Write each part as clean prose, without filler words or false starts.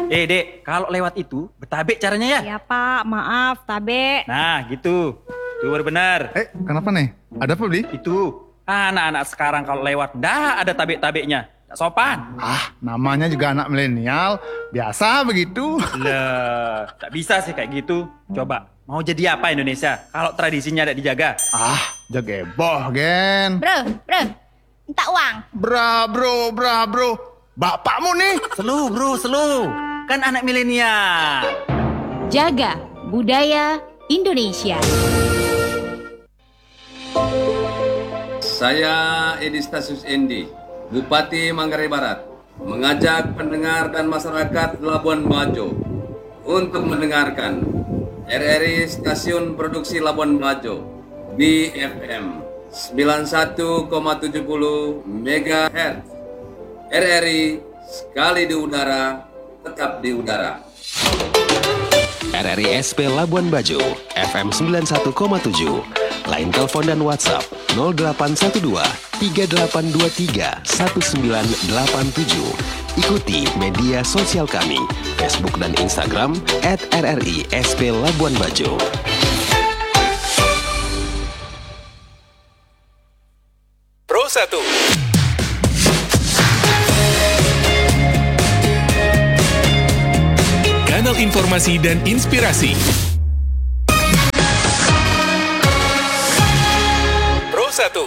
Dek, kalau lewat itu, bertabek caranya ya? Ya Pak, maaf, tabe. Nah, gitu. Itu baru benar. Kenapa nih? Ada apa, Bli? Itu, anak-anak sekarang kalau lewat, dah ada tabek-tabeknya. Tak sopan. Namanya juga anak milenial. Biasa begitu. Lah, tak bisa sih kayak gitu. Coba, mau jadi apa Indonesia kalau tradisinya tidak dijaga? Jageboh, Gen. Bro, minta uang. Bro. Bapakmu nih. Selu, bro, selu. Kan anak milenial. Jaga budaya Indonesia. Saya Edi Stasius Endi, Bupati Manggarai Barat, mengajak pendengar dan masyarakat Labuan Bajo untuk mendengarkan RRI Stasiun Produksi Labuan Bajo BFM 91,70 MHz. RRI sekali di udara, tetap di udara. RRI SP Labuan Bajo, FM 91,7. Line telepon dan WhatsApp 0812 3823 1987. Ikuti media sosial kami, Facebook dan Instagram @RRI SP Labuan Bajo. Pro 1. Kanal informasi dan inspirasi. Pro 1.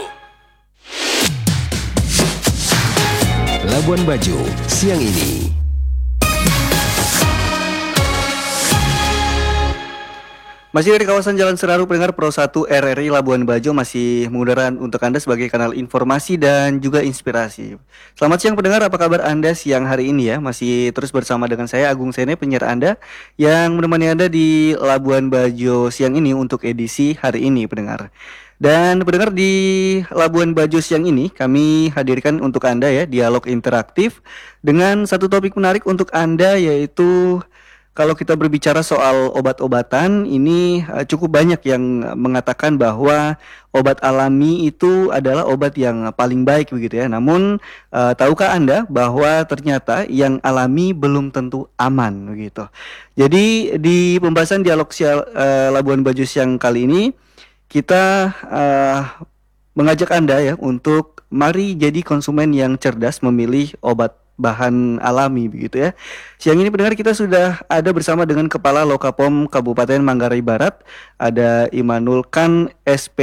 Labuan Bajo, siang ini. Masih dari kawasan Jalan Seraru, pendengar Pro 1 RRI Labuan Bajo masih mengudara untuk Anda sebagai kanal informasi dan juga inspirasi. Selamat siang pendengar, apa kabar Anda siang hari ini ya? Masih terus bersama dengan saya Agung Sene, penyiar Anda yang menemani Anda di Labuan Bajo siang ini untuk edisi hari ini pendengar. Dan pendengar, di Labuan Bajo siang ini kami hadirkan untuk Anda ya dialog interaktif dengan satu topik menarik untuk Anda, yaitu kalau kita berbicara soal obat-obatan, ini cukup banyak yang mengatakan bahwa obat alami itu adalah obat yang paling baik begitu ya. Namun tahukah Anda bahwa ternyata yang alami belum tentu aman begitu. Jadi di pembahasan dialog Labuan Bajo siang kali ini kita mengajak Anda ya untuk mari jadi konsumen yang cerdas memilih obat bahan alami begitu ya. Siang ini pendengar, kita sudah ada bersama dengan Kepala Lokapom Kabupaten Manggarai Barat, ada Imanul Khan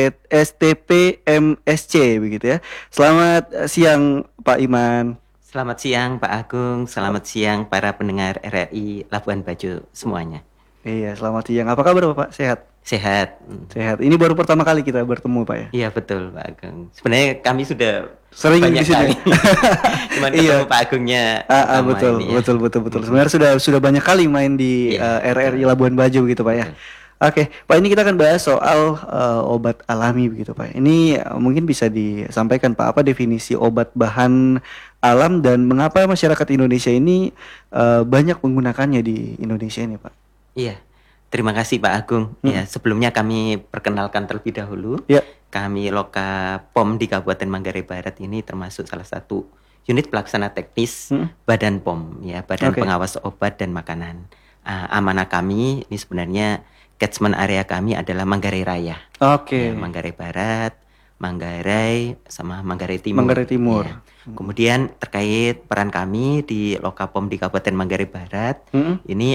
STP MSC begitu ya. Selamat siang Pak Iman. Selamat siang Pak Agung, selamat siang para pendengar RRI Labuan Bajo semuanya. Iya, selamat siang. Apa kabar Bapak? Sehat? Sehat. Ini baru pertama kali kita bertemu Pak ya? Iya betul Pak Agung. Sebenarnya kami sudah sering banyak di sini. Cuman ketemu Pak Agungnya. Betul. Sebenarnya sudah banyak kali main di RRI Labuan Bajo gitu Pak ya. Oke, Pak, ini kita akan bahas soal obat alami begitu Pak. Ini mungkin bisa disampaikan Pak, apa definisi obat bahan alam dan mengapa masyarakat Indonesia ini banyak menggunakannya di Indonesia ini Pak? Iya. Terima kasih Pak Agung. Ya, sebelumnya kami perkenalkan terlebih dahulu. Ya. Kami Lokapom di Kabupaten Manggarai Barat ini termasuk salah satu unit pelaksana teknis Badan POM, ya, Badan Pengawas Obat dan Makanan. Amanah kami ini sebenarnya catchment area kami adalah Manggarai Raya. Ya, Manggarai Barat, Manggarai sama Manggarai Timur. Ya. Kemudian terkait peran kami di Lokapom di Kabupaten Manggarai Barat, ini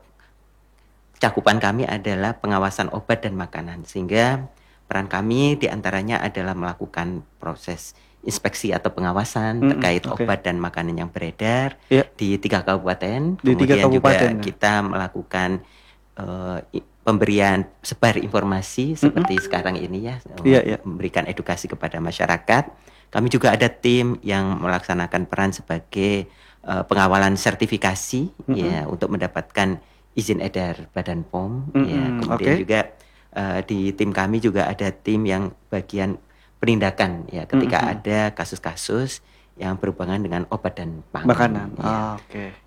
cakupan kami adalah pengawasan obat dan makanan, sehingga peran kami diantaranya adalah melakukan proses inspeksi atau pengawasan terkait obat dan makanan yang beredar di 3 kabupaten. Kemudian juga kita melakukan pemberian sebar informasi seperti sekarang ini ya, memberikan edukasi kepada masyarakat. Kami juga ada tim yang melaksanakan peran sebagai pengawalan sertifikasi ya untuk mendapatkan izin edar Badan POM. Ya, kemudian juga di tim kami juga ada tim yang bagian penindakan ya ketika ada kasus-kasus yang berhubungan dengan obat dan makanan. Ya.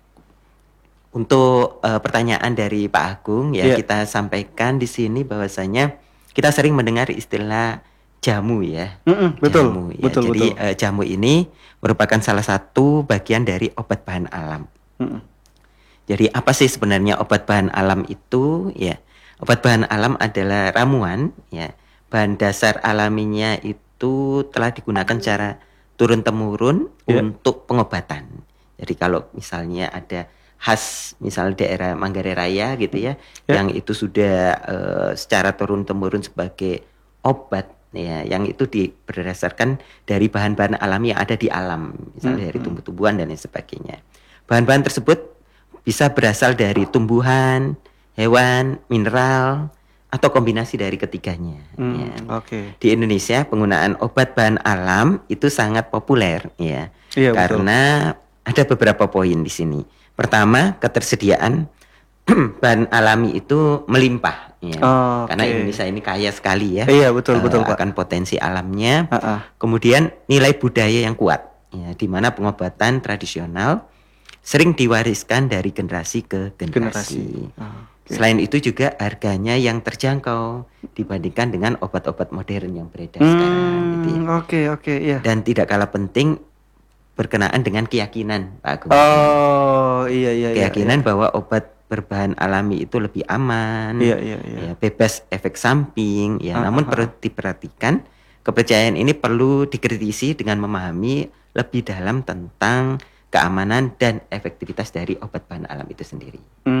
Untuk pertanyaan dari Pak Agung ya, kita sampaikan di sini bahwasanya kita sering mendengar istilah jamu ya. Betul. Jadi jamu ini merupakan salah satu bagian dari obat bahan alam. Jadi apa sih sebenarnya obat bahan alam itu? Ya, obat bahan alam adalah ramuan. Ya, bahan dasar alaminya itu telah digunakan secara turun temurun untuk pengobatan. Jadi kalau misalnya ada khas misal daerah Manggarai Raya gitu ya, yang itu sudah secara turun temurun sebagai obat. Ya, yang itu berdasarkan dari bahan-bahan alami yang ada di alam, misalnya dari tumbuh-tumbuhan dan lain sebagainya. Bahan-bahan tersebut bisa berasal dari tumbuhan, hewan, mineral, atau kombinasi dari ketiganya. Ya. Di Indonesia penggunaan obat bahan alam itu sangat populer, ya, karena ada beberapa poin di sini. Pertama, ketersediaan bahan alami itu melimpah, ya. Karena Indonesia ini kaya sekali ya. Iya, betul Pak. Akan potensi alamnya. Kemudian nilai budaya yang kuat, ya, di mana pengobatan tradisional sering diwariskan dari generasi ke generasi. Selain itu juga harganya yang terjangkau dibandingkan dengan obat-obat modern yang beredar sekarang. Gitu ya. Dan tidak kalah penting berkenaan dengan keyakinan, Pak Agung. Keyakinan bahwa obat berbahan alami itu lebih aman, ya, bebas efek samping, ya. Namun perlu diperhatikan, kepercayaan ini perlu dikritisi dengan memahami lebih dalam tentang keamanan dan efektivitas dari obat bahan alam itu sendiri.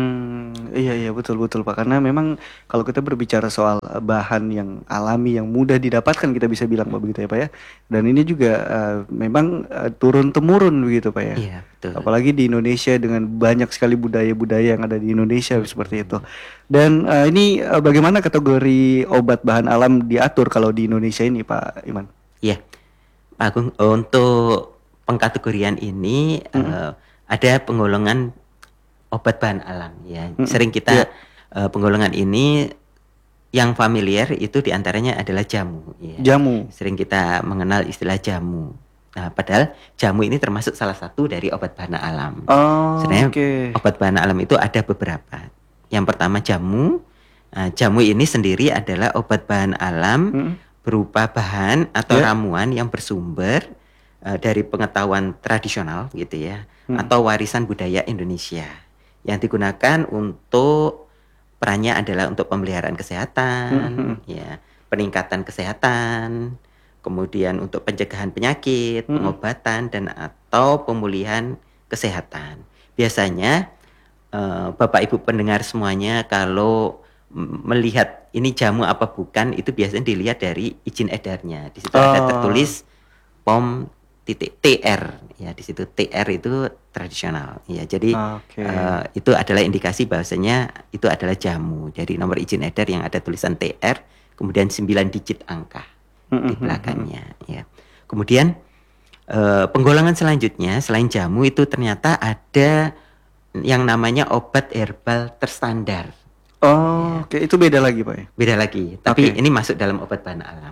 Iya betul Pak, karena memang kalau kita berbicara soal bahan yang alami yang mudah didapatkan, kita bisa bilang Pak begitu ya Pak ya. Dan ini juga memang turun temurun begitu Pak ya. Iya, betul. Apalagi di Indonesia dengan banyak sekali budaya-budaya yang ada di Indonesia seperti itu. Dan ini bagaimana kategori obat bahan alam diatur kalau di Indonesia ini Pak Iman? Iya, Pak Agung, untuk pengkategorian ini ada penggolongan obat bahan alam, ya. Sering kita penggolongan ini yang familiar itu diantaranya adalah jamu, ya. Jamu. Sering kita mengenal istilah jamu. Nah, padahal jamu ini termasuk salah satu dari obat bahan alam. Sebenarnya obat bahan alam itu ada beberapa. Yang pertama jamu. Nah, jamu ini sendiri adalah obat bahan alam berupa bahan atau ramuan yang bersumber dari pengetahuan tradisional gitu ya, atau warisan budaya Indonesia, yang digunakan untuk perannya adalah untuk pemeliharaan kesehatan, ya, peningkatan kesehatan, kemudian untuk pencegahan penyakit, pengobatan dan atau pemulihan kesehatan. Biasanya Bapak Ibu pendengar semuanya kalau melihat ini jamu apa bukan itu biasanya dilihat dari izin edarnya. Di situ ada tertulis POM TR, ya, di situ TR itu tradisional, ya. Jadi itu adalah indikasi bahwasanya itu adalah jamu. Jadi nomor izin edar yang ada tulisan TR, kemudian 9 digit angka di belakangnya, ya. Kemudian penggolongan selanjutnya selain jamu itu ternyata ada yang namanya obat herbal terstandar. Itu beda lagi Pak ya? Beda lagi, tapi ini masuk dalam obat bahan alam.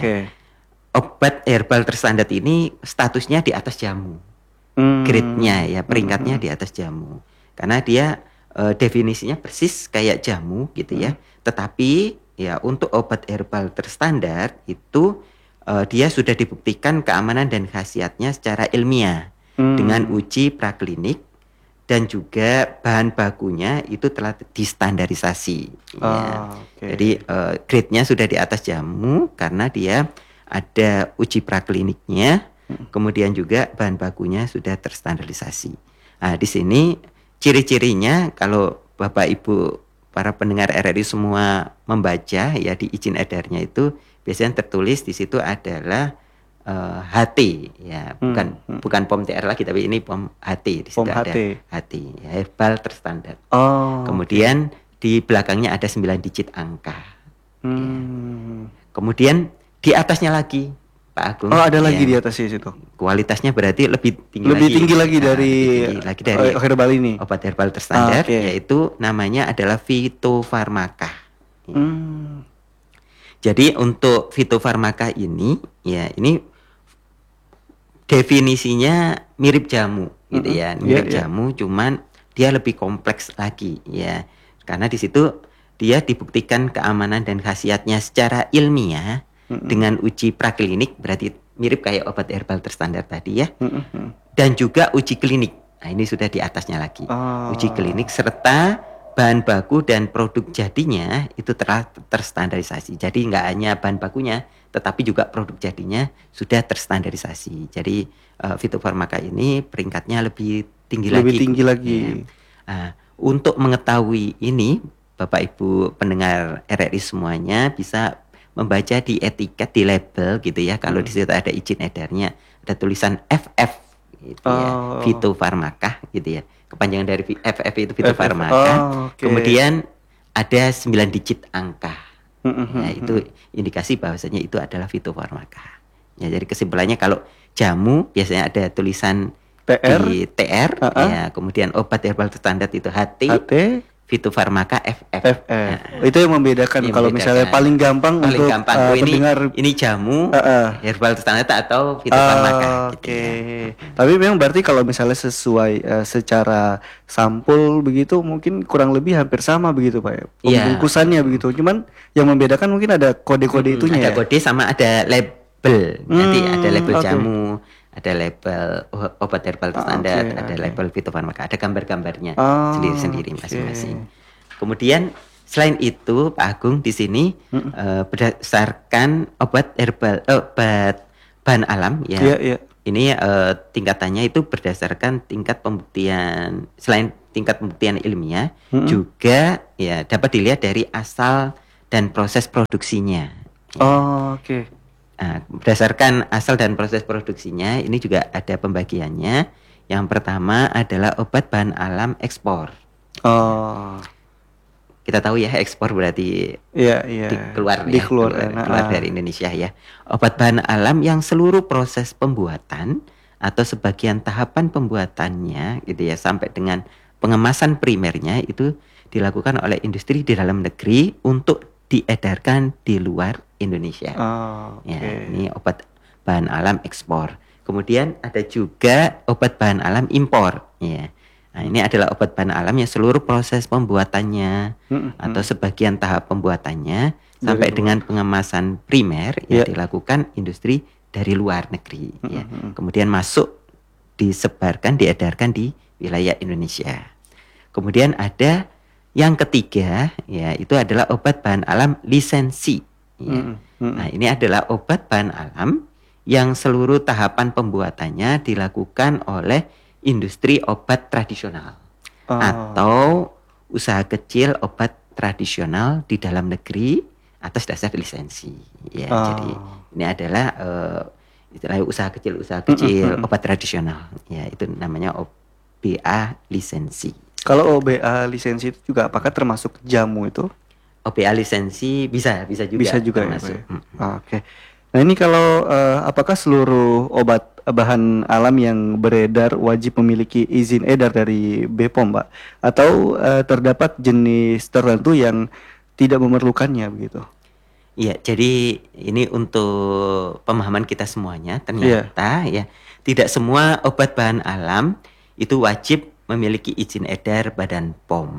Obat herbal terstandar ini statusnya di atas jamu, grade-nya ya, peringkatnya di atas jamu, karena dia definisinya persis kayak jamu gitu ya. Tetapi ya untuk obat herbal terstandar itu dia sudah dibuktikan keamanan dan khasiatnya secara ilmiah dengan uji praklinik, dan juga bahan bakunya itu telah distandarisasi. Ya. Jadi grade-nya sudah di atas jamu karena dia ada uji prakliniknya, kemudian juga bahan bakunya sudah terstandarisasi. Nah, di sini ciri-cirinya kalau Bapak Ibu para pendengar RRI semua membaca ya di izin edarnya itu biasanya tertulis di situ adalah HT, ya, bukan POM TR lagi tapi ini POM HT, di situ ada HT, ya, herbal terstandar. Kemudian di belakangnya ada 9 digit angka. Ya. Kemudian di atasnya lagi Pak Agung. Ada lagi di atasnya situ. Kualitasnya berarti lebih tinggi lagi dari herbal ini. Obat herbal terstandar, yaitu namanya adalah fitofarmaka. Jadi untuk fitofarmaka ini, ya, ini definisinya mirip jamu gitu ya. Mirip jamu, cuman dia lebih kompleks lagi ya. Karena di situ dia dibuktikan keamanan dan khasiatnya secara ilmiah dengan uji praklinik, berarti mirip kayak obat herbal terstandar tadi ya. Dan juga uji klinik. Nah, ini sudah di atasnya lagi. Uji klinik serta bahan baku dan produk jadinya itu telah terstandarisasi. Jadi nggak hanya bahan bakunya, tetapi juga produk jadinya sudah terstandarisasi. Jadi fitofarmaka ini peringkatnya lebih tinggi lagi. Nah, untuk mengetahui ini, Bapak Ibu pendengar RRI semuanya bisa membaca di etiket, di label gitu ya. Kalau di situ ada izin edarnya, ada tulisan FF gitu ya, fitofarmaka gitu ya. Kepanjangan dari FF itu fitofarmaka. Kemudian ada 9 digit angka. Ya, itu indikasi bahwasanya itu adalah fitofarmaka. Ya, jadi kesimpulannya kalau jamu biasanya ada tulisan di TR, ya, kemudian obat herbal standar itu HT, fitofarmaka FF. Itu yang membedakan kalau misalnya paling gampang untuk ini jamu herbal standar atau fitofarmaka. Tapi memang berarti kalau misalnya sesuai secara sampul begitu mungkin kurang lebih hampir sama begitu Pak ya. Pembungkusannya begitu. Cuman yang membedakan mungkin ada kode-kode itunya. Ada kode sama ada label. Nanti ada label jamu, ada label obat herbal standar, ada label fitofarmaka, ada gambar-gambarnya sendiri-sendiri masing-masing. Kemudian selain itu Pak Agung di sini berdasarkan obat bahan alam ya. Ini tingkatannya itu berdasarkan tingkat pembuktian, selain tingkat pembuktian ilmiah juga ya dapat dilihat dari asal dan proses produksinya. Nah, berdasarkan asal dan proses produksinya ini juga ada pembagiannya. Yang pertama adalah obat bahan alam ekspor. Kita tahu ya ekspor berarti keluar dari Indonesia ya. Obat bahan alam yang seluruh proses pembuatan atau sebagian tahapan pembuatannya gitu ya sampai dengan pengemasan primernya itu dilakukan oleh industri di dalam negeri untuk diedarkan di luar Indonesia. Ya, ini obat bahan alam ekspor. Kemudian ada juga obat bahan alam impor. Ya. Nah, ini adalah obat bahan alam yang seluruh proses pembuatannya atau sebagian tahap pembuatannya sampai dengan pengemasan primer dilakukan industri dari luar negeri. Ya. Kemudian masuk disebarkan, diedarkan di wilayah Indonesia. Kemudian ada yang ketiga, ya itu adalah obat bahan alam lisensi. Ya. Nah, ini adalah obat bahan alam yang seluruh tahapan pembuatannya dilakukan oleh industri obat tradisional atau usaha kecil obat tradisional di dalam negeri atas dasar lisensi. Ya, jadi ini adalah usaha kecil obat tradisional. Ya, itu namanya OBA lisensi. Kalau OBA lisensi itu juga apakah termasuk jamu itu? OBA lisensi bisa juga. Bisa juga termasuk. Ya, Nah ini kalau apakah seluruh obat bahan alam yang beredar wajib memiliki izin edar dari BPOM, Pak? Atau terdapat jenis tertentu yang tidak memerlukannya begitu? Iya, jadi ini untuk pemahaman kita semuanya ternyata ya tidak semua obat bahan alam itu wajib memiliki izin edar Badan POM.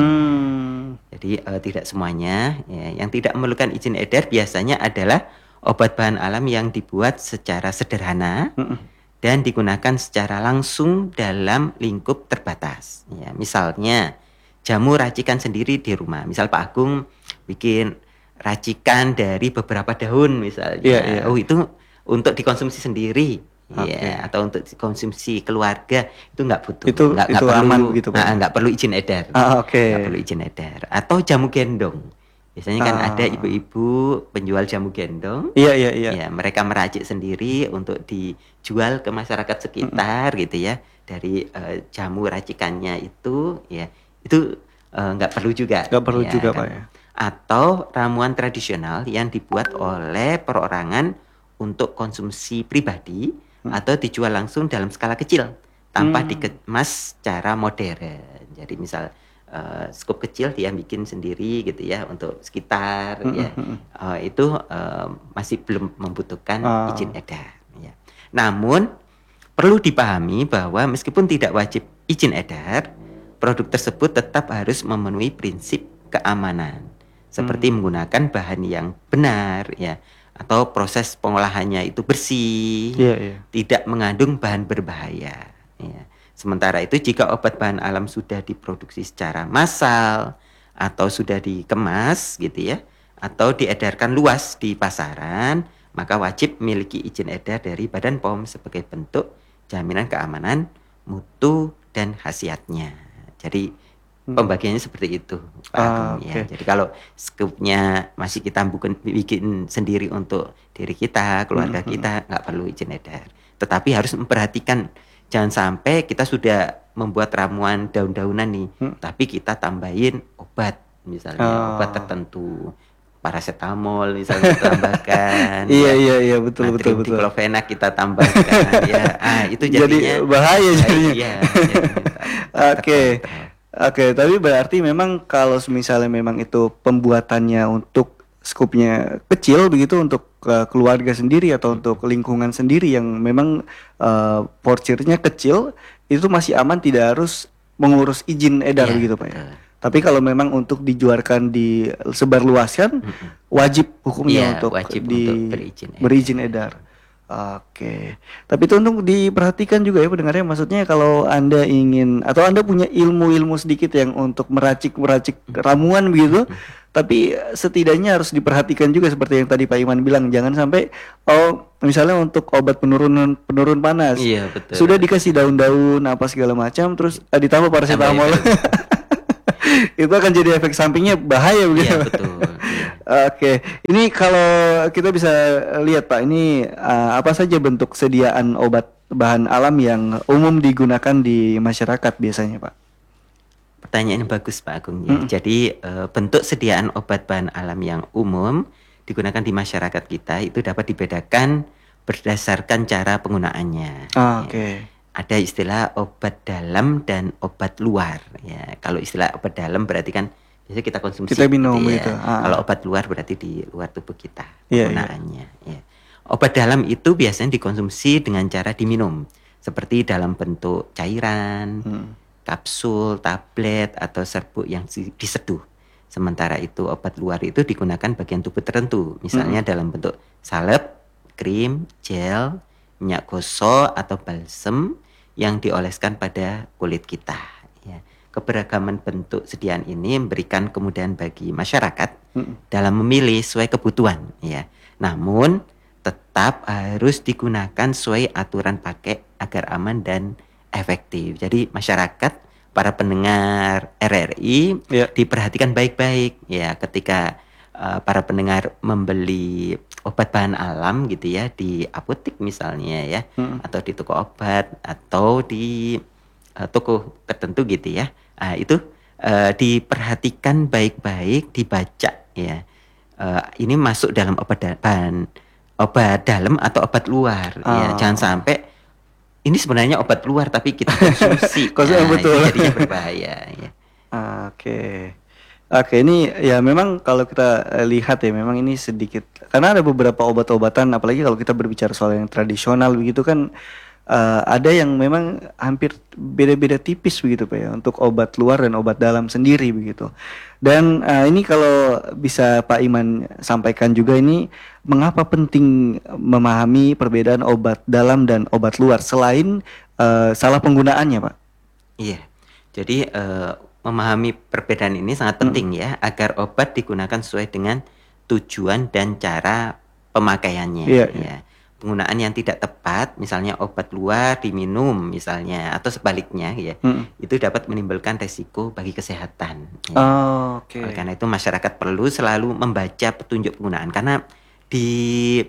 Jadi tidak semuanya ya, yang tidak memerlukan izin edar biasanya adalah obat bahan alam yang dibuat secara sederhana dan digunakan secara langsung dalam lingkup terbatas. Ya, misalnya jamu racikan sendiri di rumah. Misal Pak Agung bikin racikan dari beberapa daun misalnya. Oh itu untuk dikonsumsi sendiri. Ya, atau untuk konsumsi keluarga itu nggak butuh, itu perlu, aman begitu Pak. Nggak perlu izin edar, nggak perlu izin edar. Atau jamu gendong, biasanya kan ada ibu-ibu penjual jamu gendong, ya mereka meracik sendiri untuk dijual ke masyarakat sekitar gitu ya dari jamu racikannya itu, ya itu nggak perlu juga, Pak ya. Atau ramuan tradisional yang dibuat oleh perorangan untuk konsumsi pribadi atau dijual langsung dalam skala kecil tanpa dikemas secara modern. Jadi misal skup kecil dia bikin sendiri gitu ya untuk sekitar ya itu masih belum membutuhkan izin edar. Ya. Namun perlu dipahami bahwa meskipun tidak wajib izin edar, produk tersebut tetap harus memenuhi prinsip keamanan seperti menggunakan bahan yang benar ya. Atau proses pengolahannya itu bersih, tidak mengandung bahan berbahaya. Ya. Sementara itu jika obat bahan alam sudah diproduksi secara massal atau sudah dikemas gitu ya, atau diedarkan luas di pasaran, maka wajib memiliki izin edar dari Badan POM sebagai bentuk jaminan keamanan, mutu, dan khasiatnya. Jadi pembagiannya seperti itu, Pak Agung, ya. Jadi kalau skupnya masih kita bikin sendiri untuk diri kita, keluarga kita, nggak perlu izin edar. Tetapi harus memperhatikan, jangan sampai kita sudah membuat ramuan daun-daunan nih, tapi kita tambahin obat, misalnya obat tertentu, paracetamol misalnya kita tambahkan. Iya betul. Diclofenac kita tambahkan, ya. Itu jadinya jadi bahaya jadinya. Iya. Oke, tapi berarti memang kalau misalnya memang itu pembuatannya untuk skupnya kecil begitu, untuk keluarga sendiri atau untuk lingkungan sendiri yang memang porcirnya kecil, itu masih aman, tidak harus mengurus izin edar begitu Pak ya. Tapi kalau memang untuk dijualkan, disebarluaskan, wajib hukumnya untuk berizin edar. Oke. Tapi itu untuk diperhatikan juga ya pendengarnya. Maksudnya kalau Anda ingin atau Anda punya ilmu-ilmu sedikit yang untuk meracik ramuan begitu, tapi setidaknya harus diperhatikan juga seperti yang tadi Pak Iman bilang, jangan sampai misalnya untuk obat penurun panas. Iya, betul. Sudah dikasih daun-daun apa segala macam, terus ditambah paracetamol. Itu akan jadi efek sampingnya bahaya begitu. Iya, betul. Oke, ini kalau kita bisa lihat Pak, ini apa saja bentuk sediaan obat bahan alam yang umum digunakan di masyarakat biasanya Pak? Pertanyaan yang bagus Pak Agung ya. Jadi bentuk sediaan obat bahan alam yang umum digunakan di masyarakat kita itu dapat dibedakan berdasarkan cara penggunaannya. Oke. Ada istilah obat dalam dan obat luar. Ya, kalau istilah obat dalam berarti kan biasanya kita konsumsi. Kita minum gitu ya. gitu. Kalau obat luar berarti di luar tubuh kita Iya. penggunaannya. Ya. Obat dalam itu biasanya dikonsumsi dengan cara diminum, seperti dalam bentuk cairan, kapsul, tablet, atau serbuk yang diseduh. Sementara itu obat luar itu digunakan bagian tubuh tertentu, misalnya dalam bentuk salep, krim, gel, minyak gosok, atau balsem yang dioleskan pada kulit kita. Ya. Keberagaman bentuk sediaan ini memberikan kemudahan bagi masyarakat dalam memilih sesuai kebutuhan. Ya. Namun tetap harus digunakan sesuai aturan pakai agar aman dan efektif. Jadi masyarakat, para pendengar RRI diperhatikan baik-baik ya ketika para pendengar membeli obat bahan alam gitu ya di apotek misalnya ya, atau di toko obat atau di toko tertentu gitu ya. Itu diperhatikan baik-baik, dibaca ya. Ini masuk dalam obat dalam atau obat luar ya. Jangan sampai ini sebenarnya obat luar tapi kita konsumsi. Betul. Itu jadinya berbahaya ya. Oke, ini ya memang kalau kita lihat ya memang ini sedikit, karena ada beberapa obat-obatan, apalagi kalau kita berbicara soal yang tradisional begitu kan, ada yang memang hampir beda-beda tipis begitu Pak ya, untuk obat luar dan obat dalam sendiri begitu. Dan ini kalau bisa Pak Iman sampaikan juga, ini mengapa penting memahami perbedaan obat dalam dan obat luar selain salah penggunaannya Pak? Iya, jadi memahami perbedaan ini sangat penting ya, agar obat digunakan sesuai dengan tujuan dan cara pemakaiannya. Ya. Penggunaan yang tidak tepat, misalnya obat luar diminum misalnya, atau sebaliknya ya, itu dapat menimbulkan resiko bagi kesehatan. Ya. Oleh karena itu masyarakat perlu selalu membaca petunjuk penggunaan, karena di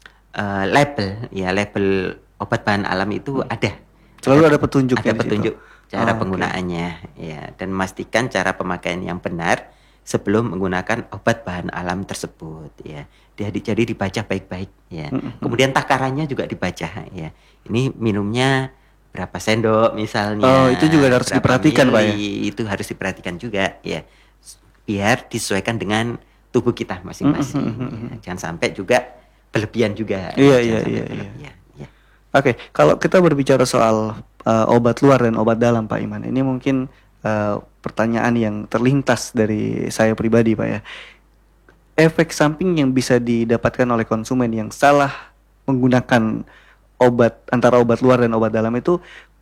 label obat bahan alam itu selalu ada petunjuk. Ada petunjuk cara penggunaannya ya, dan memastikan cara pemakaian yang benar sebelum menggunakan obat bahan alam tersebut ya. Jadi dibaca baik-baik ya. Kemudian takarannya juga dibaca ya. Ini minumnya berapa sendok misalnya. Itu juga harus diperhatikan Pak ya. Itu harus diperhatikan juga ya. Biar disesuaikan dengan tubuh kita masing-masing. Ya. Jangan sampai juga berlebihan juga. Iya. Oke, kalau kita berbicara soal obat luar dan obat dalam Pak Iman, ini mungkin pertanyaan yang terlintas dari saya pribadi Pak ya. Efek samping yang bisa didapatkan oleh konsumen yang salah menggunakan antara obat luar dan obat dalam itu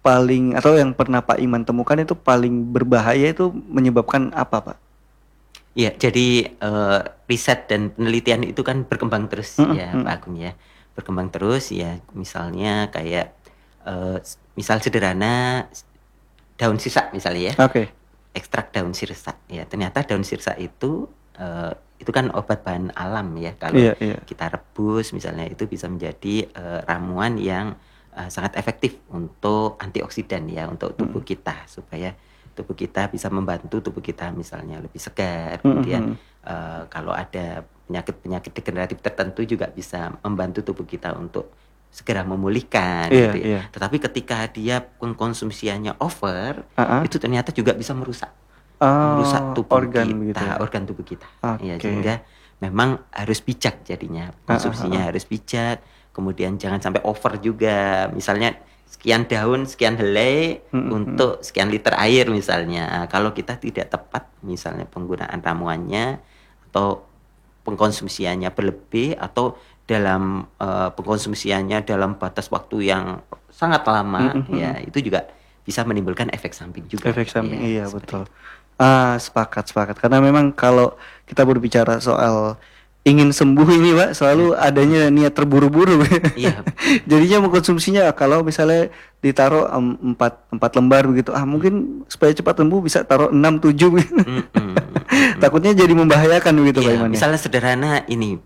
paling atau yang pernah Pak Iman temukan itu paling berbahaya itu menyebabkan apa, Pak? Ya, jadi riset dan penelitian itu kan berkembang terus ya, Pak Agung ya. Berkembang terus ya, misalnya kayak misal sederhana daun sirsak misalnya ya. Oke. Ekstrak daun sirsak ya. Ternyata daun sirsak itu kan obat bahan alam ya. Kalau kita rebus misalnya itu bisa menjadi ramuan yang sangat efektif untuk antioksidan ya untuk tubuh kita supaya tubuh kita bisa membantu tubuh kita misalnya lebih segar. Kemudian kalau ada penyakit-penyakit degeneratif tertentu juga bisa membantu tubuh kita untuk segera memulihkan gitu ya. Tetapi ketika dia pengkonsumsiannya over, itu ternyata juga bisa merusak tubuh organ kita, begitu ya? Organ tubuh kita. Ya, sehingga memang harus bijak jadinya konsumsinya harus bijak. Kemudian jangan sampai over juga. Misalnya sekian daun, sekian helai untuk sekian liter air misalnya. Kalau kita tidak tepat misalnya penggunaan ramuannya atau pengkonsumsiannya berlebih atau dalam pengkonsumsiannya dalam batas waktu yang sangat lama ya itu juga bisa menimbulkan efek samping juga. Efek samping iya betul. Sepakat karena memang kalau kita berbicara soal ingin sembuh ini Pak selalu adanya niat terburu-buru. Iya. Jadinya mengkonsumsinya kalau misalnya ditaruh 4 lembar begitu mungkin supaya cepat sembuh bisa taruh 6 7 gitu. Takutnya jadi membahayakan begitu Pak Iman. Misalnya sederhana ini